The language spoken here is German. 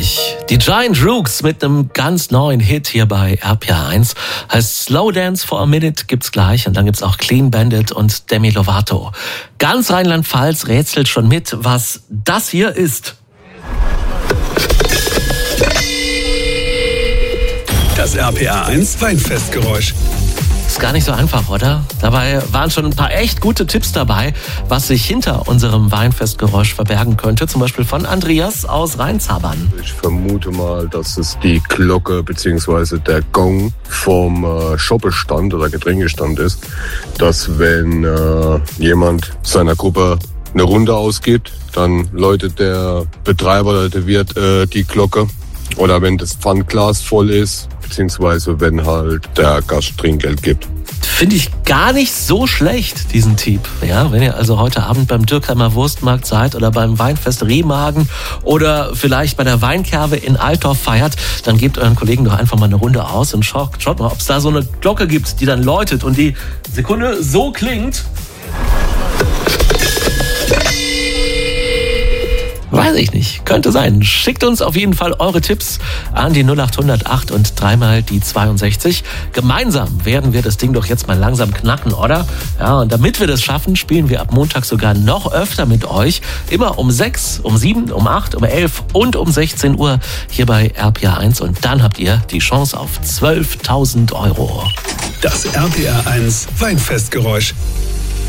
richtig. Die Giant Rooks mit einem ganz neuen Hit hier bei RPR1. Heißt Slow Dance for a Minute gibt's gleich. Und dann gibt's auch Clean Bandit und Demi Lovato. Ganz Rheinland-Pfalz rätselt schon mit, was das hier ist. Das RPR1 Weinfestgeräusch. Ist gar nicht so einfach, oder? Dabei waren schon ein paar echt gute Tipps dabei, was sich hinter unserem Weinfestgeräusch verbergen könnte. Zum Beispiel von Andreas aus Rheinzabern. Ich vermute mal, dass es die Glocke bzw. der Gong vom Shoppestand oder Getränkestand ist. Dass wenn jemand seiner Gruppe eine Runde ausgibt, dann läutet der Betreiber oder der Wirt die Glocke. Oder wenn das Pfandglas voll ist, beziehungsweise wenn halt der Gast Trinkgeld gibt. Finde ich gar nicht so schlecht, diesen Tipp. Ja, wenn ihr also heute Abend beim Dürkheimer Wurstmarkt seid oder beim Weinfest Remagen oder vielleicht bei der Weinkerve in Altdorf feiert, dann gebt euren Kollegen doch einfach mal eine Runde aus und schaut mal, ob es da so eine Glocke gibt, die dann läutet und die Sekunde so klingt. Weiß ich nicht. Könnte sein. Schickt uns auf jeden Fall eure Tipps an die 0808 und dreimal die 62. Gemeinsam werden wir das Ding doch jetzt mal langsam knacken, oder? Ja, und damit wir das schaffen, spielen wir ab Montag sogar noch öfter mit euch. Immer um 6, um 7, um 8, um 11 und um 16 Uhr hier bei RPR1. Und dann habt ihr die Chance auf 12.000 €. Das RPR1 Weinfestgeräusch.